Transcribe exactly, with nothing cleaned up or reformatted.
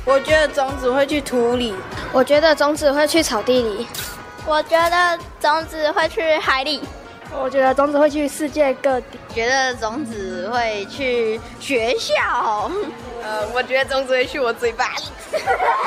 我觉得种子会去土里。 我觉得种子会去草地里。 我觉得种子会去海里。 我觉得种子会去世界各地。 觉得种子会去学校。 呃，我觉得种子会去我嘴巴里。